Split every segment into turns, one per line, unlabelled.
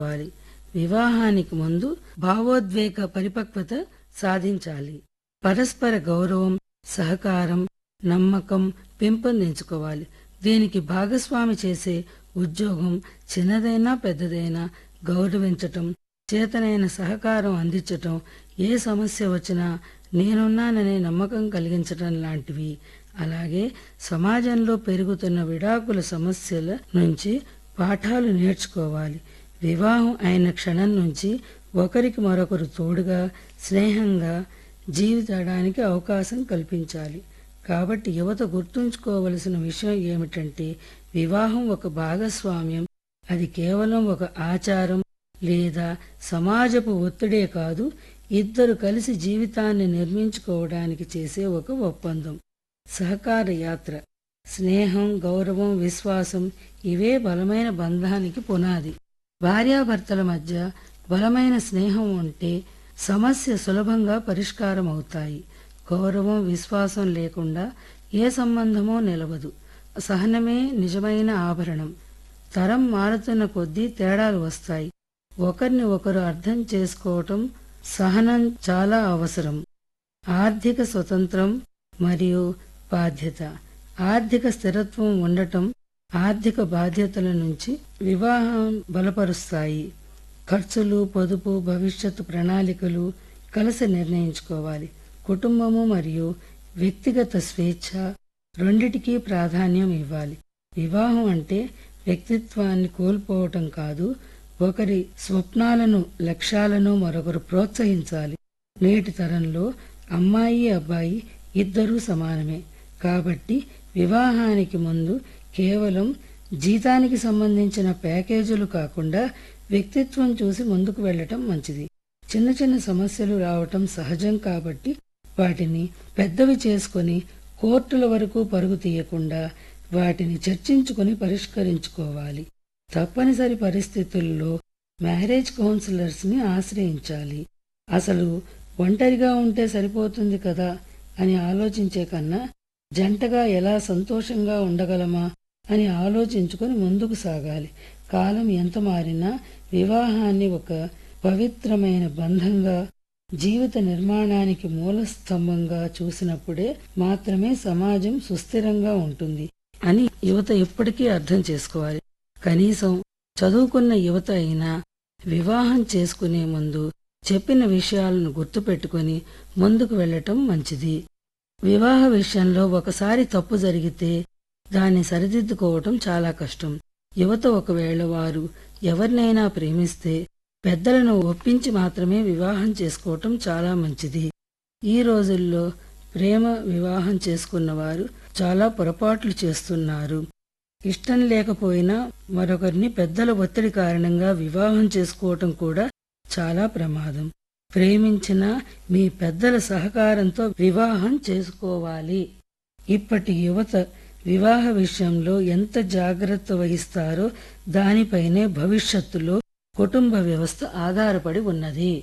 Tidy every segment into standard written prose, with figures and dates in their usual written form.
చేసుకోవాలి. వివాహానికి ముందు భావోద్వేగ పరిపక్వత సాధించాలి. పరస్పర గౌరవం, సహకారం, నమ్మకం పెంపొందించుకోవాలి. దీనికి భాగస్వామి చేసే ఉద్యోగం చిన్నదైనా పెద్దదైనా గౌరవించటం, చేతనైన సహకారం అందించటం, ఏ సమస్య వచ్చినా నేనున్నాననే నమ్మకం కలిగించటం లాంటివి. అలాగే సమాజంలో పెరుగుతున్న విడాకుల సమస్యల నుంచి పాఠాలు నేర్చుకోవాలి. వివాహం అయిన క్షణం నుంచి ఒకరికి మరొకరు తోడుగా, స్నేహంగా జీవించడానికి అవకాశం కల్పించాలి. కాబట్టి యువత గుర్తుంచుకోవలసిన విషయం ఏమిటంటే, వివాహం ఒక భాగస్వామ్యం. అది కేవలం ఒక ఆచారం లేదా సమాజపు ఒత్తిడే కాదు, ఇద్దరు కలిసి జీవితాన్ని నిర్మించుకోవడానికి చేసే ఒక ఒప్పందం. సహకార యాత్ర. స్నేహం, గౌరవం, విశ్వాసం ఇవే బలమైన బంధానికి పునాది. భార్యాభర్తల మధ్య బలమైన స్నేహం ఉంటే సమస్య సులభంగా పరిష్కారం అవుతాయి. గౌరవం, విశ్వాసం లేకుండా ఏ సంబంధమో నిలవదు. సహనమే నిజమైన ఆభరణం. తరం మారుతున్న కొద్దీ తేడాలు వస్తాయి. ఒకరిని ఒకరు అర్థం చేసుకోవటం, సహనం చాలా అవసరం. ఆర్థిక స్వతంత్రం మరియు బాధ్యత. ఆర్థిక స్థిరత్వం ఉండటం ఆర్థిక బాధ్యతల నుంచి వివాహం బలపరుస్తాయి. ఖర్చులు, పొదుపు, భవిష్యత్తు ప్రణాళికలు కలిసి నిర్ణయించుకోవాలి. కుటుంబము మరియు వ్యక్తిగత స్వేచ్ఛ రెండిటికీ ప్రాధాన్యం ఇవ్వాలి. వివాహం అంటే వ్యక్తిత్వాన్ని కోల్పోవటం కాదు, ఒకరి స్వప్నాలను, లక్ష్యాలను మరొకరు ప్రోత్సహించాలి. నేటి తరంలో అమ్మాయి, అబ్బాయి ఇద్దరూ సమానమే. కాబట్టి వివాహానికి ముందు కేవలం జీతానికి సంబంధించిన ప్యాకేజీలు కాకుండా వ్యక్తిత్వం చూసి ముందుకు వెళ్లటం మంచిది. చిన్న చిన్న సమస్యలు రావటం సహజం కాబట్టి వాటిని పెద్దవి చేసుకుని కోర్టుల వరకు పరుగు తీయకుండా వాటిని చర్చించుకుని పరిష్కరించుకోవాలి. తప్పనిసరి పరిస్థితుల్లో మ్యారేజ్ కౌన్సిలర్స్ ని ఆశ్రయించాలి. అసలు ఒంటరిగా ఉంటే సరిపోతుంది కదా అని ఆలోచించే కన్నా జంటగా ఎలా సంతోషంగా ఉండగలమా అని ఆలోచించుకుని ముందుకు సాగాలి. కాలం ఎంత మారినా వివాహాన్ని ఒక పవిత్రమైన బంధంగా, జీవిత నిర్మాణానికి మూల స్తంభంగా చూసినప్పుడే మాత్రమే సమాజం సుస్థిరంగా ఉంటుంది అని యువత ఎప్పటికీ అర్థం చేసుకోవాలి. కనీసం చదువుకున్న యువత అయినా వివాహం చేసుకునే ముందు చెప్పిన విషయాలను గుర్తుపెట్టుకుని ముందుకు వెళ్లటం మంచిది. వివాహ విషయంలో ఒకసారి తప్పు జరిగితే దాన్ని సరిదిద్దుకోవటం చాలా కష్టం. యువత ఒకవేళ వారు ఎవరినైనా ప్రేమిస్తే పెద్దలను ఒప్పించి మాత్రమే వివాహం చేసుకోవటం చాలా మంచిది. ఈ రోజుల్లో ప్రేమ వివాహం చేసుకున్న వారు చాలా పొరపాట్లు చేస్తున్నారు. ఇష్టం లేకపోయినా మరొకరిని పెద్దల ఒత్తిడి కారణంగా వివాహం చేసుకోవటం కూడా చాలా ప్రమాదం. ప్రేమించిన మీ పెద్దల సహకారంతో వివాహం చేసుకోవాలి. ఇప్పటి యువత వివాహ విషయంలో ఎంత జాగ్రత్త వహిస్తారో దానిపైనే భవిష్యత్తులో కుటుంబ వ్యవస్థ ఆధారపడి ఉన్నది.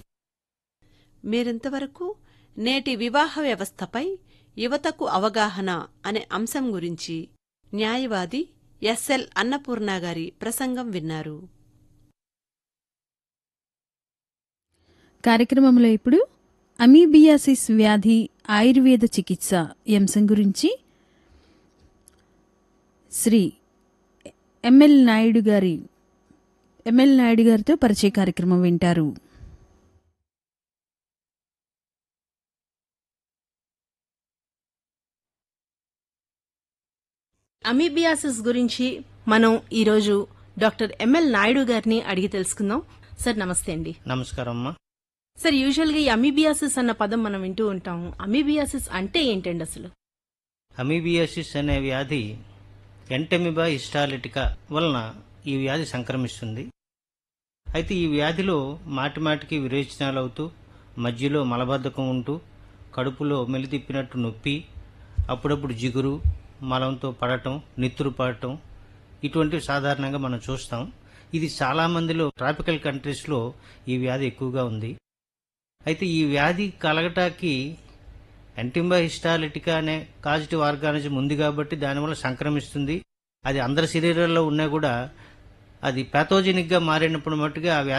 మీరింతవరకు నేటి వివాహ వ్యవస్థపై యువతకు అవగాహన అనే అంశం గురించి న్యాయవాది ఎస్ఎల్ అన్నపూర్ణ గారి ప్రసంగం విన్నారు.
కార్యక్రమంలో ఇప్పుడు అమీబియాసిస్ వ్యాధి ఆయుర్వేద చికిత్స అంశం గురించి శ్రీ ఎంఎల్ నాయుడు గారితో పరిచయ కార్యక్రమం వింటారు.
అమీబియాసిస్ గురించి మనం ఈరోజు డాక్టర్ ఎంఎల్ నాయుడు గారిని అడిగి తెలుసుకుందాం. సార్ నమస్తే అండి.
నమస్కారం అమ్మా.
సార్, యూజువల్ గా ఈ అమీబియాసిస్ అన్న పదం మనం వింటూ ఉంటాము. అమీబియాసిస్ అంటే ఏంటండి అసలు?
అమీబియాసిస్ అనే వ్యాధి ఎంటెమిబా హిస్టాలిటికా వలన ఈ వ్యాధి సంక్రమిస్తుంది. అయితే ఈ వ్యాధిలో మాటిమాటికి విరేచనాలు అవుతూ, మధ్యలో మలబద్ధకం ఉంటూ, కడుపులో మెలితిప్పినట్టు నొప్పి, అప్పుడప్పుడు జిగురు, మలంతో పడటం, నెత్తురు పడటం ఇటువంటివి సాధారణంగా మనం చూస్తాం. ఇది చాలా మందిలో ట్రాపికల్ కంట్రీస్లో ఈ వ్యాధి ఎక్కువగా ఉంది. అయితే ఈ వ్యాధి కలగటానికి ఎంటింబా హిస్టాలిటికా అనే కాజిటివ్ ఆర్గానిజం ఉంది కాబట్టి దానివల్ల సంక్రమిస్తుంది. అది అందరి శరీరాల్లో ఉన్నా కూడా అది పాథోజెనిక్గా మారినప్పుడు మట్టుగా ఆ వ్యాధి